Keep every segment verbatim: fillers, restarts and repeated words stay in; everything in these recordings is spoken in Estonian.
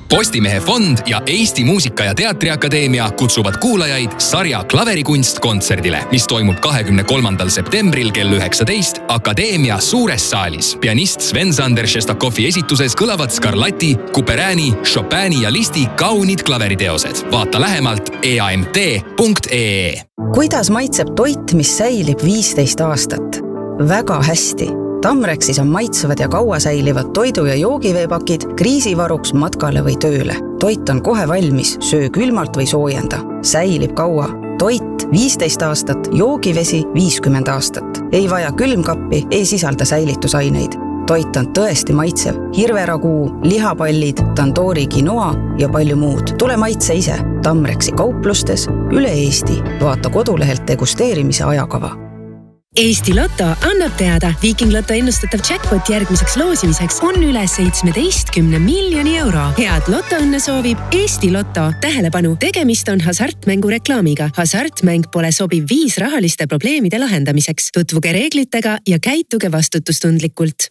Postimehe fond ja Eesti Muusika- ja Teatriakadeemia kutsuvad kuulajaid sarja Klaverikunst kontserdile, mis toimub kahekümne kolmandal septembril kell üheksateist Akadeemia suures saalis. Pianist Sven-Sander Šestakovi esituses kõlavad Scarlatti, Couperini, Chopini ja Listi kaunid klaveriteosed. Vaata lähemalt e a m t punkt e e. Kuidas maitseb toit, mis säilib viisteist aastat? Väga hästi. Tamrexis on maitsevad ja kaua säilivad toidu- ja joogiveepakid kriisivaruks matkale või tööle. Toit on kohe valmis, söö külmalt või soojenda. Säilib kaua. Toit viisteist aastat, joogivesi viiskümmend aastat. Ei vaja külmkappi, ei sisalda säilitusaineid. Toit on tõesti maitsev. Hirveraguu, lihapallid, tandoori quinoa ja palju muud. Tule maitse ise. Tamrexi kauplustes üle Eesti. Vaata kodulehelt degusteerimise ajakava. Eesti Lotto annab teada, Viking Lotto ennustatav jackpot järgmiseks loosimiseks on üle seitsmeteistkümne miljoni euro. Head lotoõnne soovib Eesti Lotto. Tähelepanu, tegemist on hasartmängu reklaamiga. Hasartmäng pole sobiv viis rahaliste probleemide lahendamiseks. Tutvuge reeglitega ja käituge vastutustundlikult.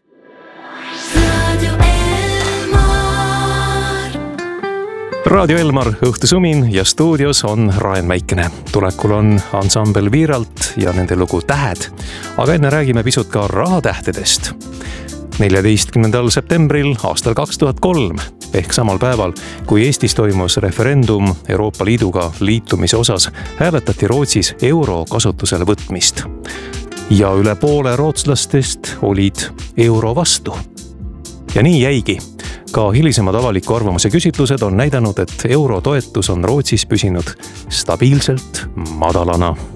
Radio Elmar, õhtusumin ja stuudios on Raen Mäikene. Tulekul on ansambel Viiralt ja nende lugu Tähed. Aga enne räägime pisut ka rahatähtedest. neljateistkümnendal septembril aastal kaks tuhat kolm ehk samal päeval, kui Eestis toimus referendum Euroopa Liiduga liitumise osas, hääletati Rootsis euro kasutusele võtmist. Ja üle poole rootslastest olid euro vastu. Ja nii jäigi. Ka hilisemad avaliku arvamuse küsitlused on näidanud, et euro toetus on Rootsis püsinud stabiilselt madalana.